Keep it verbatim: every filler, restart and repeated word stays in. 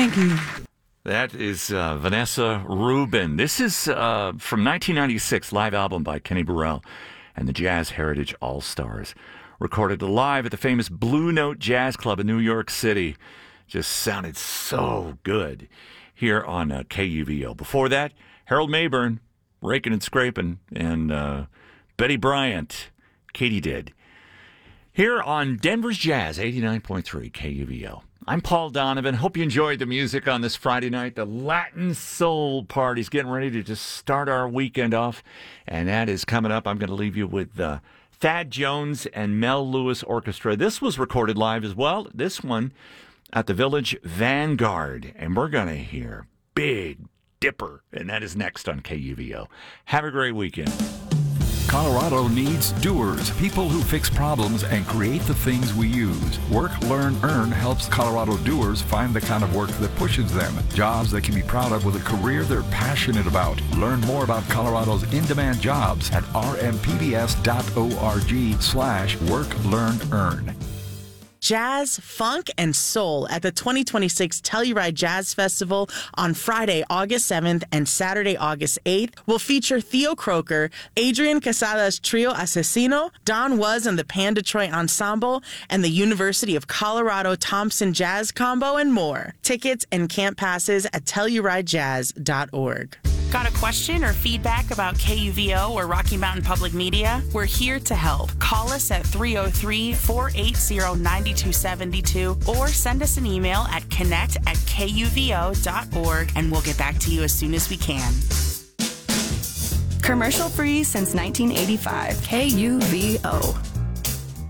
Thank you. That is uh, Vanessa Rubin. This is uh, from nineteen ninety-six, live album by Kenny Burrell and the Jazz Heritage All-Stars. Recorded live at the famous Blue Note Jazz Club in New York City. Just sounded so good here on uh, K U V O. Before that, Harold Mayburn, Raking and Scraping, and uh, Betty Bryant, Katie Did. Here on Denver's Jazz, eighty-nine point three K U V O. I'm Paul Donovan. Hope you enjoyed the music on this Friday night. The Latin Soul Party's getting ready to just start our weekend off, and that is coming up. I'm going to leave you with uh, Thad Jones and Mel Lewis Orchestra. This was recorded live as well. This one at the Village Vanguard, and we're going to hear Big Dipper, and that is next on K U V O. Have a great weekend. Colorado needs doers, people who fix problems and create the things we use. Work, Learn, Earn helps Colorado doers find the kind of work that pushes them. Jobs they can be proud of with a career they're passionate about. Learn more about Colorado's in-demand jobs at rmpbs.org slash work, learn, earn. Jazz, funk, and soul at the twenty twenty-six Telluride Jazz Festival on Friday, August seventh and Saturday, August eighth will feature Theo Croker, Adrian Casada's Trio Asesino, Don Was and the Pan Detroit Ensemble, and the University of Colorado Thompson Jazz Combo, and more. Tickets and camp passes at telluride jazz dot org. Got a question or feedback about K U V O or Rocky Mountain Public Media? We're here to help. Call us at three oh three, four eight zero, nine two seven two or send us an email at connect at K U V O dot org and we'll get back to you as soon as we can. Commercial free since nineteen eighty-five. K U V O.